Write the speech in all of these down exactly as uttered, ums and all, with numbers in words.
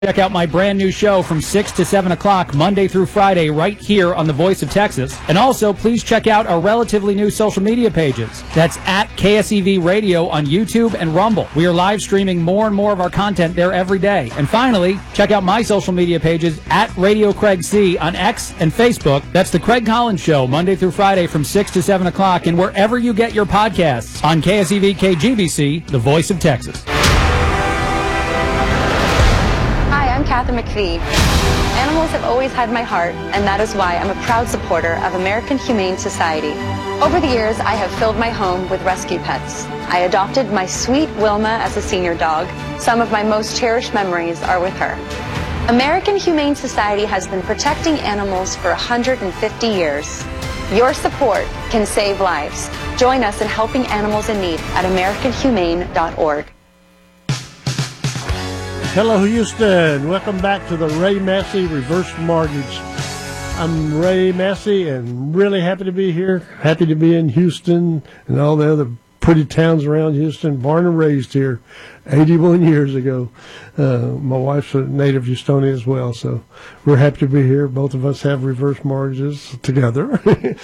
Check out my brand new show from six to seven o'clock Monday through Friday right here on the Voice of Texas. And also, please check out our relatively new social media pages. That's at K S E V Radio on YouTube and Rumble. We are live streaming more and more of our content there every day. And finally, check out my social media pages at Radio Craig C on X and Facebook. That's the Craig Collins Show Monday through Friday from six to seven o'clock and wherever you get your podcasts on K S E V K G B C, the Voice of Texas. I'm Catherine McPhee. Animals have always had my heart, and that is why I'm a proud supporter of American Humane Society. Over the years, I have filled my home with rescue pets. I adopted my sweet Wilma as a senior dog. Some of my most cherished memories are with her. American Humane Society has been protecting animals for one hundred fifty years. Your support can save lives. Join us in helping animals in need at american humane dot org. Hello, Houston. Welcome back to the Ray Massey Reverse Mortgage. I'm Ray Massey and really happy to be here. Happy to be in Houston and all the other pretty towns around Houston. Born and raised here eighty-one years ago. Uh, my wife's a native Houstonian as well, so we're happy to be here. Both of us have reverse mortgages together.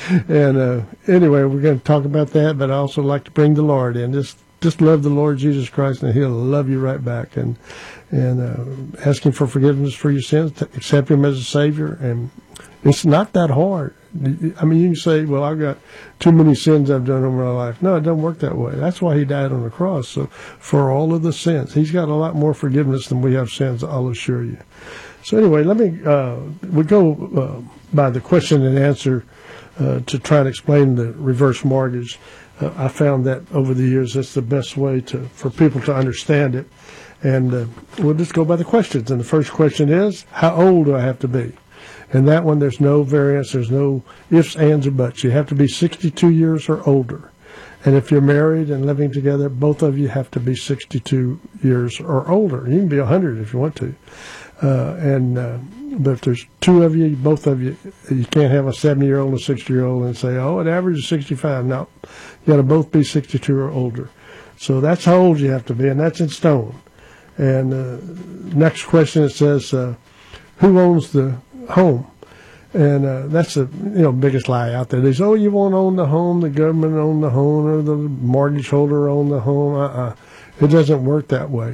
and uh, anyway, we're going to talk about that, but I also like to bring the Lord in. Just, just love the Lord Jesus Christ, and He'll love you right back. And and uh, ask Him for forgiveness for your sins, to accept Him as a Savior, and it's not that hard. I mean, you can say, well, I've got too many sins I've done over my life. No, it doesn't work that way. That's why He died on the cross, so for all of the sins. He's got a lot more forgiveness than we have sins, I'll assure you. So anyway, let me, uh, we go uh, by the question and answer uh, to try and explain the reverse mortgage. Uh, I found that over the years that's the best way to for people to understand it. And uh, we'll just go by the questions. And the first question is, how old do I have to be? And that one, there's no variance. There's no ifs, ands, or buts. You have to be sixty-two years or older. And if you're married and living together, both of you have to be sixty-two years or older. You can be one hundred if you want to. Uh, and uh, but if there's two of you, both of you, you can't have a seventy-year-old and a sixty-year-old and say, oh, it averages sixty-five. No, you got to both be sixty-two or older. So that's how old you have to be, and that's in stone. And uh, next question, it says, uh, who owns the home? And uh, that's the you know biggest lie out there. They say, oh, you won't own the home, the government own the home, or the mortgage holder own the home. Uh-uh. It doesn't work that way.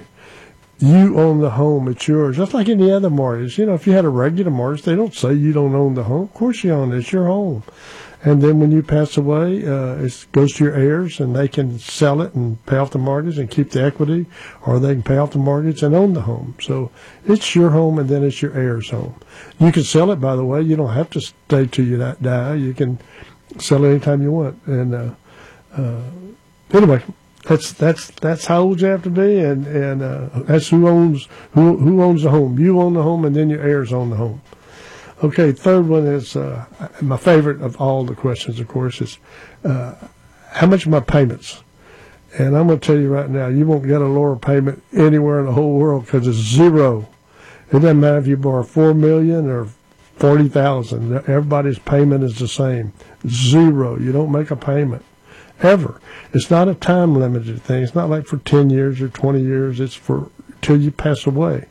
You own the home. It's yours. Just like any other mortgage. You know, if you had a regular mortgage, they don't say you don't own the home. Of course you own it. It's your home. And then when you pass away, uh, it goes to your heirs, and they can sell it and pay off the mortgage and keep the equity, or they can pay off the mortgage and own the home. So it's your home, and then it's your heirs' home. You can sell it, by the way. You don't have to stay till you die. You can sell it anytime you want. And uh, uh, anyway, that's that's that's how old you have to be, and and uh, that's who owns who who owns the home. You own the home, and then your heirs own the home. Okay, third one is uh, my favorite of all the questions, of course, is uh, how much are my payments? And I'm going to tell you right now, you won't get a lower payment anywhere in the whole world because it's zero. It doesn't matter if you borrow four million dollars or forty thousand dollars. Everybody's payment is the same. Zero. You don't make a payment ever. It's not a time-limited thing. It's not like for ten years or twenty years. It's for till you pass away.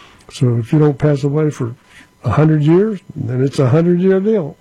So if you don't pass away for a hundred years, then it's a hundred year deal.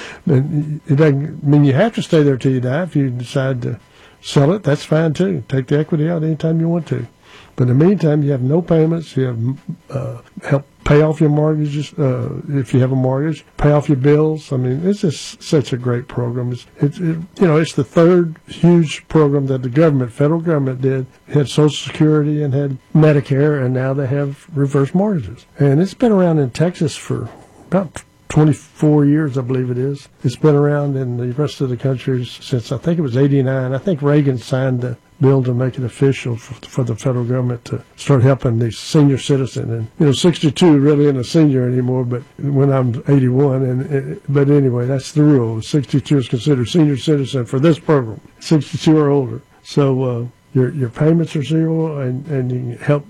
And it doesn't mean you have to stay there till you die. If you decide to sell it, that's fine too. Take the equity out anytime you want to. But in the meantime, you have no payments. You have uh, help pay off your mortgages uh, if you have a mortgage. Pay off your bills. I mean, it's just such a great program. It's, it, it, you know, it's the third huge program that the government, federal government, did. It had Social Security and had Medicare, and now they have reverse mortgages. And it's been around in Texas for about twenty-four years, I believe it is. It's been around in the rest of the country since I think it was eighty-nine. I think Reagan signed the bill to make it official for, for the federal government to start helping the senior citizen. And, you know, sixty-two really isn't a senior anymore, but when I'm eighty-one, and it, but anyway, that's the rule. sixty-two is considered senior citizen for this program, sixty-two or older. So uh, your your payments are zero, and, and you can help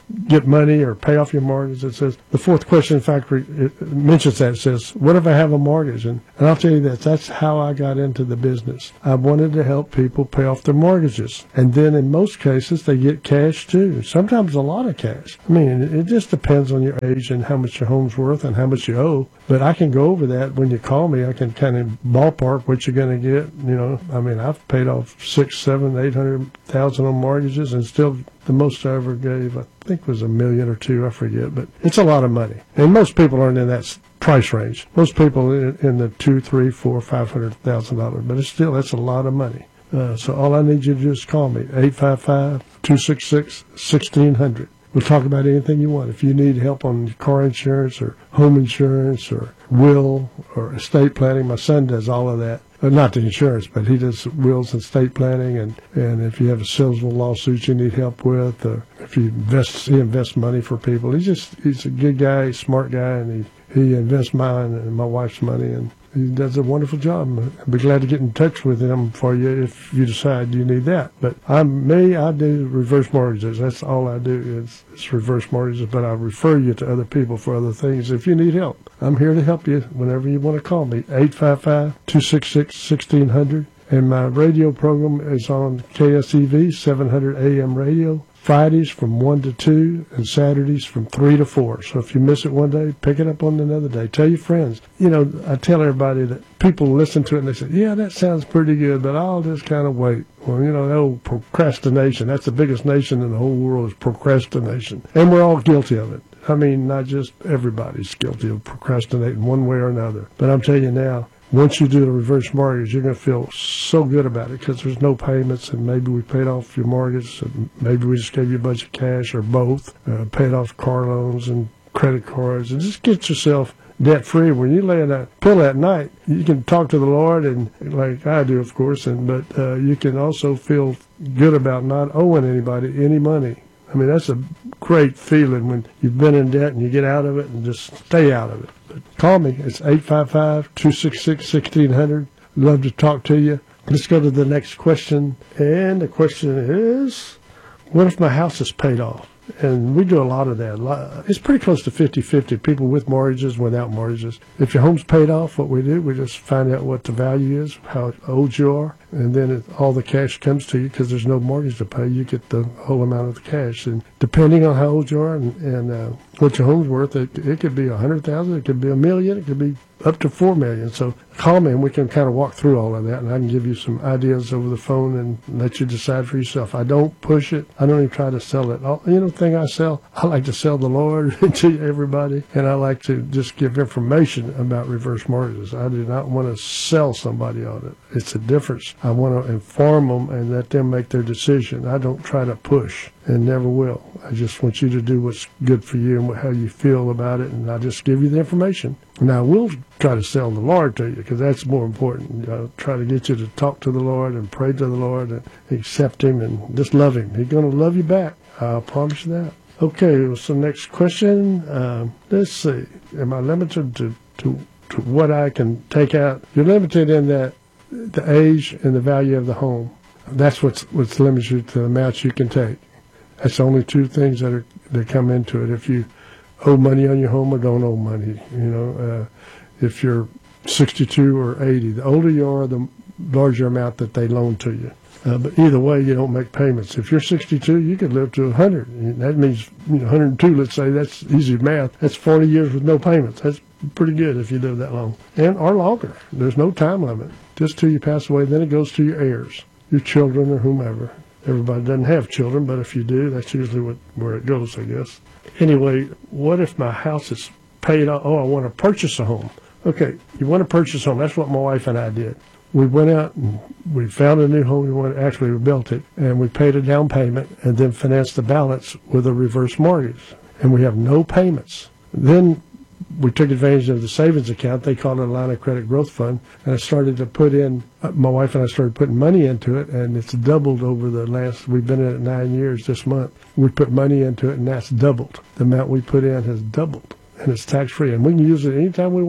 get money or pay off your mortgage. It says, the fourth question, in fact, it mentions that. It says, what if I have a mortgage? And, and I'll tell you that that's how I got into the business. I wanted to help people pay off their mortgages. And then in most cases, they get cash too. Sometimes a lot of cash. I mean, it just depends on your age and how much your home's worth and how much you owe. But I can go over that when you call me. I can kind of ballpark what you're going to get. You know, I mean, I've paid off six, seven, eight hundred thousand on mortgages, and still the most I ever gave, I think, was a million or two. I forget, but it's a lot of money. And most people aren't in that price range. Most people in, in the two, three, four, five hundred thousand dollars. But it's still that's a lot of money. Uh, so all I need you to do is call me eight five five, two six six, one six zero zero. We'll talk about anything you want. If you need help on car insurance or home insurance or will or estate planning, my son does all of that. Uh, not the insurance, but he does wills and estate planning. And, and if you have a civil lawsuit you need help with, or if you invest, he invests money for people. He's just, he's a good guy, he's a smart guy, and he, he invests mine and my wife's money, and he does a wonderful job. I'd be glad to get in touch with him for you if you decide you need that. But I'm me, I do reverse mortgages. That's all I do is, is reverse mortgages, but I refer you to other people for other things if you need help. I'm here to help you whenever you want to call me, eight five five, two six six, one six zero zero. And my radio program is on K S E V, seven hundred A M radio, Fridays from one to two, and Saturdays from three to four. So if you miss it one day, pick it up on another day. Tell your friends. You know, I tell everybody that people listen to it and they say, yeah, that sounds pretty good, but I'll just kind of wait. Well, you know, that old procrastination, that's the biggest nation in the whole world is procrastination. And we're all guilty of it. I mean, not just everybody's guilty of procrastinating one way or another. But I'm telling you now, once you do the reverse mortgage, you're going to feel so good about it because there's no payments, and maybe we paid off your mortgage, and maybe we just gave you a bunch of cash, or both, uh, paid off car loans and credit cards, and just get yourself debt-free. When you lay in that pillow at night, you can talk to the Lord, and like I do, of course, and but uh, you can also feel good about not owing anybody any money. I mean, that's a great feeling when you've been in debt and you get out of it and just stay out of it. But call me. It's eight five five, two six six, one six zero zero. Love to talk to you. Let's go to the next question. And the question is, what if my house is paid off? And we do a lot of that. It's pretty close to fifty-fifty, people with mortgages, without mortgages. If your home's paid off, what we do, we just find out what the value is, how old you are, and then it, all the cash comes to you because there's no mortgage to pay. You get the whole amount of the cash. And depending on how old you are and, and uh, what your home's worth, it, it could be one hundred thousand dollars, it could be a million, it could be up to four million dollars. So call me and we can kind of walk through all of that, and I can give you some ideas over the phone and let you decide for yourself. I don't push it. I don't even try to sell it. All, you know, the thing I sell, I like to sell the Lord to everybody, and I like to just give information about reverse mortgages. I do not want to sell somebody on it. It's a difference. I want to inform them and let them make their decision. I don't try to push, and never will. I just want you to do what's good for you and how you feel about it, and I just give you the information. Now, we'll try to sell the Lord to you because that's more important. I'll try to get you to talk to the Lord and pray to the Lord and accept Him and just love Him. He's going to love you back. I'll promise you that. Okay, so next question. Um, let's see. Am I limited to, to, to what I can take out? You're limited in that the age and the value of the home. That's what's, what's limited you to the amounts you can take. That's the only two things that are that come into it. If you owe money on your home or don't owe money, you know, uh, if you're sixty-two or eighty, the older you are, the larger amount that they loan to you. Uh, but either way, you don't make payments. If you're sixty-two, you could live to one hundred. That means, you know, one hundred two, let's say, that's easy math. That's forty years with no payments. That's pretty good if you live that long. And or longer. There's no time limit. Just till you pass away, then it goes to your heirs, your children or whomever. Everybody doesn't have children, but if you do, that's usually what, where it goes, I guess. Anyway, what if my house is paid off? Oh, I want to purchase a home. Okay, you want to purchase a home. That's what my wife and I did. We went out and we found a new home. We wanted, actually, we built it, and we paid a down payment and then financed the balance with a reverse mortgage. And we have no payments. Then we took advantage of the savings account. They called it a line of credit growth fund. And I started to put in, my wife and I started putting money into it, and it's doubled over the last, we've been in it nine years this month. We put money into it, and that's doubled. The amount we put in has doubled, and it's tax-free. And we can use it anytime we want.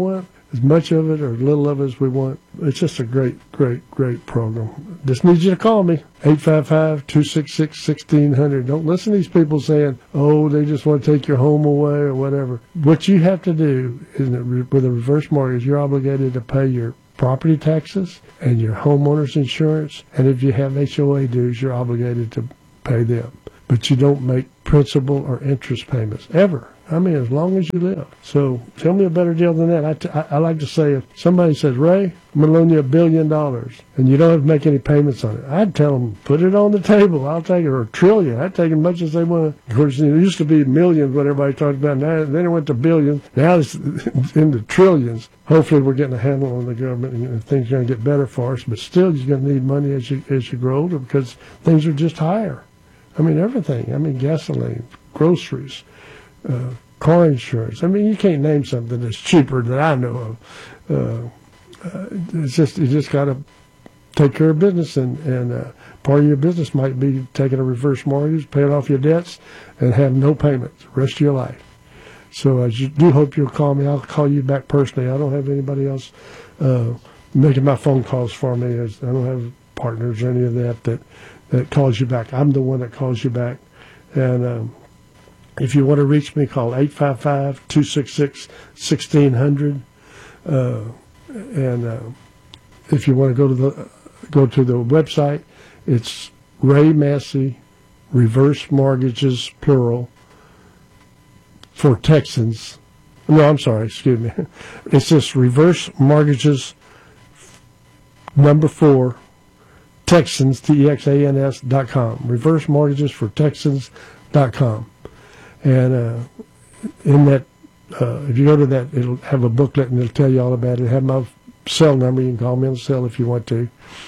as much of it or little of it as we want. It's just a great, great, great program. Just need you to call me, eight five five, two six six, one six zero zero. Don't listen to these people saying, oh, they just want to take your home away or whatever. What you have to do is with a reverse mortgage, you're obligated to pay your property taxes and your homeowner's insurance. And if you have H O A dues, you're obligated to pay them. But you don't make principal or interest payments, ever. I mean, as long as you live. So tell me a better deal than that. I, t- I, I like to say, if somebody says, Ray, I'm going to loan you a billion dollars, and you don't have to make any payments on it, I'd tell them, put it on the table. I'll take it, or a trillion. I'd take as much as they want. Of course, it used to be millions, what everybody talked about. Now, then it went to billions. Now it's into trillions. Hopefully we're getting a handle on the government, and things are going to get better for us. But still, you're going to need money as you, as you grow older, because things are just higher. I mean, everything. I mean, gasoline, groceries, uh, car insurance. I mean, you can't name something that's cheaper that I know of. Uh, uh, it's just you just got to take care of business, and and uh, part of your business might be taking a reverse mortgage, paying off your debts, and have no payments the rest of your life. So I do hope you'll call me. I'll call you back personally. I don't have anybody else uh, making my phone calls for me. I don't have partners or any of that that. that calls you back. I'm the one that calls you back. And um, if you want to reach me, call eight five five, two six six, one six zero zero. Uh, and uh, if you want to go to the go to the website, it's Ray Massey, Reverse Mortgages, plural, for Texans. No, I'm sorry, excuse me. It's just Reverse Mortgages, number four, Texans, T E X A N S dot com. Reverse Mortgages for Texans dot com. And uh, in that, uh, if you go to that, it'll have a booklet and it'll tell you all about it. It'll have my cell number. You can call me on the cell if you want to.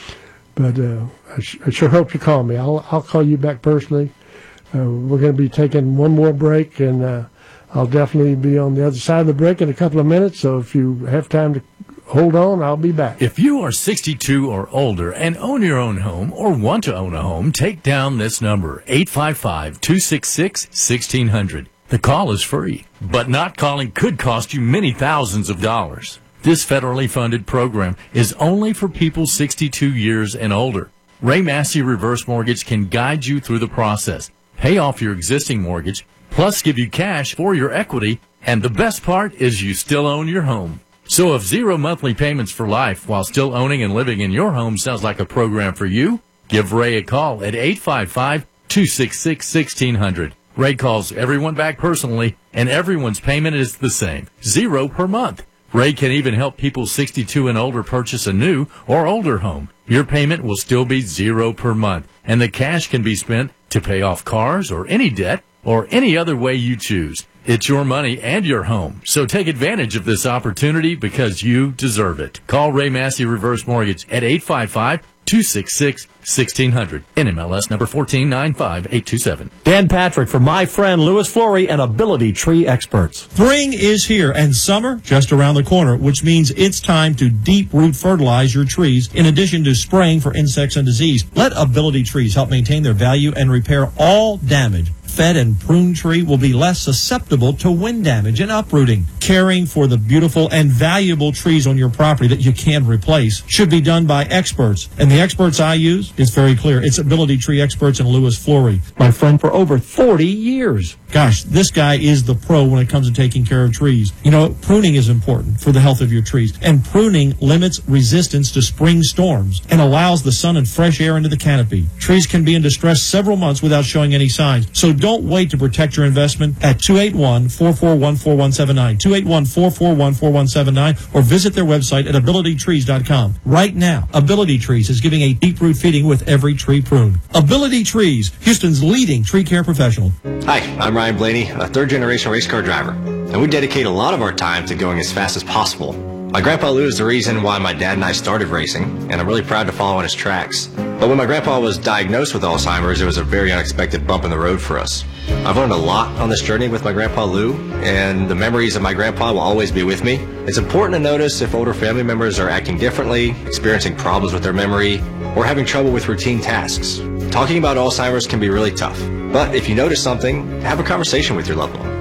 But uh, I, sh- I sure hope you call me. I'll, I'll call you back personally. Uh, we're going to be taking one more break, and uh, I'll definitely be on the other side of the break in a couple of minutes. So if you have time to hold on, I'll be back. If you are sixty-two or older and own your own home or want to own a home, take down this number, eight five five, two six six, one six zero zero. The call is free, but not calling could cost you many thousands of dollars. This federally funded program is only for people sixty-two years and older. Ray Massey Reverse Mortgage can guide you through the process, pay off your existing mortgage, plus give you cash for your equity, and the best part is you still own your home. So if zero monthly payments for life while still owning and living in your home sounds like a program for you, give Ray a call at eight five five, two six six, one six zero zero. Ray calls everyone back personally, and everyone's payment is the same, zero per month. Ray can even help people sixty-two and older purchase a new or older home. Your payment will still be zero per month, and the cash can be spent to pay off cars or any debt or any other way you choose. It's your money and your home, so take advantage of this opportunity because you deserve it. Call Ray Massey Reverse Mortgage at eight five five, two six six, one six zero zero. N M L S number one four nine five eight two seven. Dan Patrick for my friend Louis Flory and Ability Tree Experts. Spring is here and summer just around the corner, which means it's time to deep root fertilize your trees in addition to spraying for insects and disease. Let Ability Trees help maintain their value and repair all damage. Fed and prune tree will be less susceptible to wind damage and uprooting. Caring for the beautiful and valuable trees on your property that you can replace should be done by experts. And the experts I use, it's very clear. It's Ability Tree Experts and Louis Flory. My friend for over forty years. Gosh, this guy is the pro when it comes to taking care of trees. You know, pruning is important for the health of your trees. And pruning limits resistance to spring storms and allows the sun and fresh air into the canopy. Trees can be in distress several months without showing any signs. So don't wait to protect your investment at two eight one, four four one, four one seven nine, two eight one, four four one, four one seven nine, or visit their website at ability trees dot com. Right now, Ability Trees is giving a deep root feeding with every tree prune. Ability Trees, Houston's leading tree care professional. Hi, I'm Ryan Blaney, a third-generation race car driver, and we dedicate a lot of our time to going as fast as possible. My grandpa Lou is the reason why my dad and I started racing, and I'm really proud to follow in his tracks. But when my grandpa was diagnosed with Alzheimer's, it was a very unexpected bump in the road for us. I've learned a lot on this journey with my grandpa Lou, and the memories of my grandpa will always be with me. It's important to notice if older family members are acting differently, experiencing problems with their memory, or having trouble with routine tasks. Talking about Alzheimer's can be really tough, but if you notice something, have a conversation with your loved one.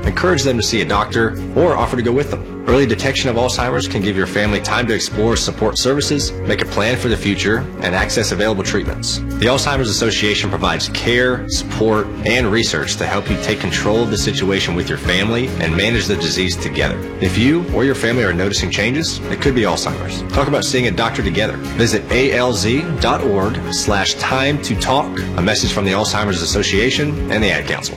encourage them to see a doctor, or offer to go with them. Early detection of Alzheimer's can give your family time to explore support services, make a plan for the future, and access available treatments. The Alzheimer's Association provides care, support, and research to help you take control of the situation with your family and manage the disease together. If you or your family are noticing changes, it could be Alzheimer's. Talk about seeing a doctor together. Visit alz.org slash time to talk. A message from the Alzheimer's Association and the Ad Council.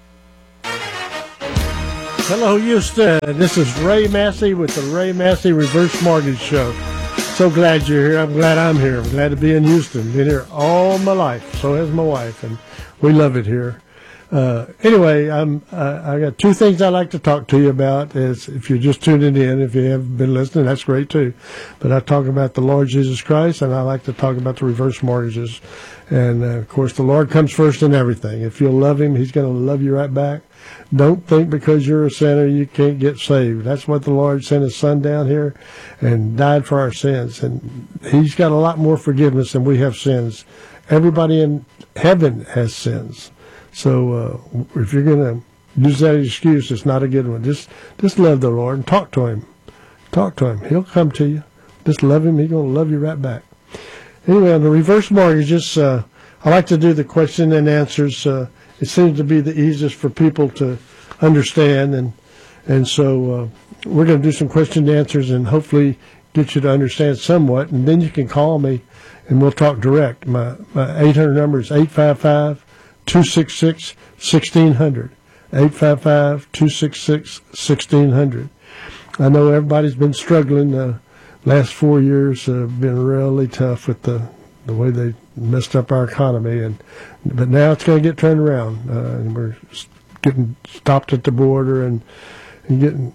Hello, Houston. This is Ray Massey with the Ray Massey Reverse Mortgage Show. So glad you're here. I'm glad I'm here. I'm glad to be in Houston. Been here all my life. So has my wife, and we love it here. Uh, anyway, I'm, uh, I got two things I'd like to talk to you about. Is if you're just tuning in, if you haven't been listening, that's great too. But I talk about the Lord Jesus Christ, and I like to talk about the reverse mortgages. And, uh, of course, the Lord comes first in everything. If you'll love Him, He's going to love you right back. Don't think because you're a sinner you can't get saved. That's what the Lord sent His Son down here and died for our sins. And He's got a lot more forgiveness than we have sins. Everybody in heaven has sins. So uh, if you're going to use that excuse, it's not a good one. Just just love the Lord and talk to Him. Talk to Him. He'll come to you. Just love Him. He's going to love you right back. Anyway, on the reverse mortgages, uh, I like to do the question and answers. Uh, it seems to be the easiest for people to understand. And and so uh, we're going to do some question and answers and hopefully get you to understand somewhat. And then you can call me and we'll talk direct. My, my eight hundred number is eight five five, two six six, one six zero zero. eight five five, two six six, one six zero zero. I know everybody's been struggling. The uh, last four years have uh, been really tough with the, the way they messed up our economy. and But now it's going to get turned around. Uh, and we're getting stopped at the border and, and getting